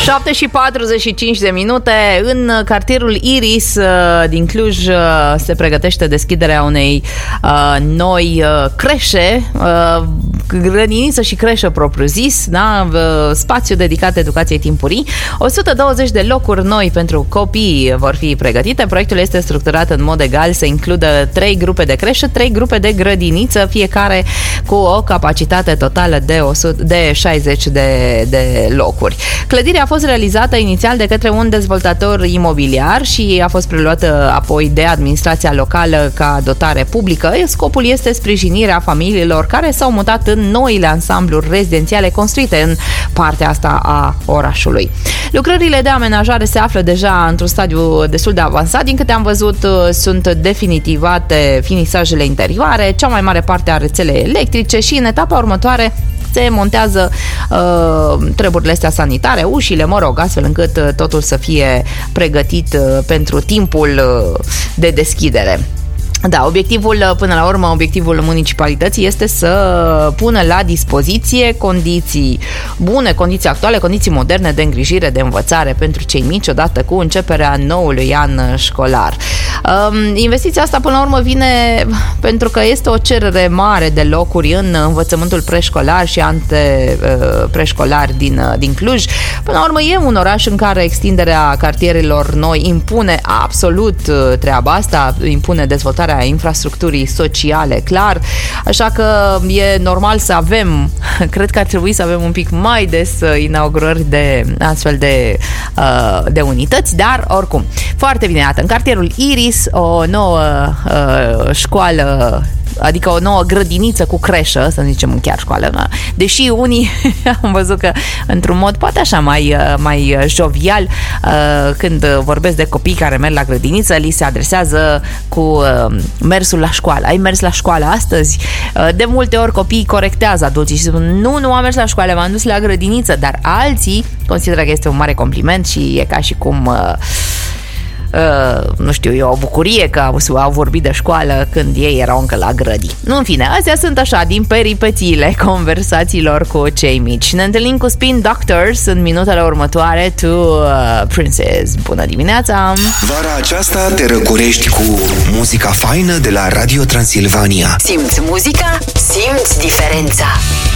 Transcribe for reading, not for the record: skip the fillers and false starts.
7 și 45 de minute. În cartierul Iris din Cluj se pregătește deschiderea unei noi creșe, grădiniță și creșă propriu-zis, da? Spațiu dedicat educației timpurii. 120 de locuri noi pentru copii vor fi pregătite. Proiectul este structurat în mod egal să includă 3 grupe de creșă, 3 grupe de grădiniță, fiecare cu o capacitate totală de 60 de locuri. Clădirea a fost realizată inițial de către un dezvoltator imobiliar și a fost preluată apoi de administrația locală ca dotare publică. Scopul este sprijinirea familiilor care s-au mutat în noile ansambluri rezidențiale construite în partea asta a orașului. Lucrările de amenajare se află deja într-un stadiu destul de avansat. Din câte am văzut, sunt definitivate finisajele interioare, cea mai mare parte a rețelei electrice și în etapa următoare se montează treburile astea sanitare, ușile, astfel încât totul să fie pregătit pentru timpul de deschidere. Da, până la urmă, obiectivul municipalității este să pună la dispoziție condiții bune, condiții actuale, condiții moderne de îngrijire, de învățare pentru cei mici, odată cu începerea noului an școlar. Investiția asta, până la urmă, vine pentru că este o cerere mare de locuri în învățământul preșcolar și preșcolar din Cluj. Până la urmă, e un oraș în care extinderea cartierelor noi impune absolut treaba asta, impune dezvoltarea infrastructurii sociale, clar, așa că e normal să avem, cred că ar trebui să avem un pic mai des inaugurări de astfel de unități, dar oricum, foarte bine, iată, în cartierul Iris, o nouă școală, adică o nouă grădiniță cu creșă, să zicem chiar școală, deși unii am văzut că într-un mod poate așa mai jovial, când vorbesc de copii care merg la grădiniță, li se adresează cu mersul la școală. Ai mers la școală astăzi? De multe ori copiii corectează adulții și spun nu am mers la școală, m-am dus la grădiniță, dar alții consideră că este un mare compliment și e ca și cum nu știu, e o bucurie că au vorbit de școală când ei erau încă la grădi. În fine, astea sunt așa din peripețiile conversațiilor cu cei mici. Ne întâlnim cu Spin Doctors în minutele următoare to Princess. Bună dimineața! Vara aceasta te răcorești cu muzica faină de la Radio Transilvania. Simți muzica? Simți diferența!